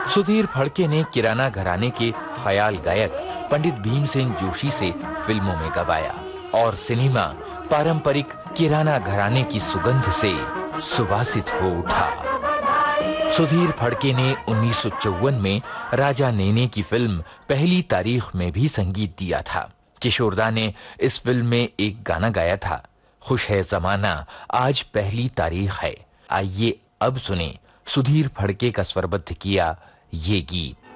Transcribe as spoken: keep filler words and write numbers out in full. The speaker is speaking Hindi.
सुधीर फड़के ने किराना घराने के ख्याल गायक पंडित भीमसेन जोशी से फिल्मों में गवाया और सिनेमा पारंपरिक किराना घराने की सुगंध से सुवासित हो उठा। सुधीर फड़के ने उन्नीस सौ चौवन में राजा नेने की फिल्म पहली तारीख में भी संगीत दिया था। किशोरदा ने इस फिल्म में एक गाना गाया था, खुश है जमाना आज पहली तारीख है। आइए अब सुने सुधीर फड़के का स्वरबद्ध किया ये गीत।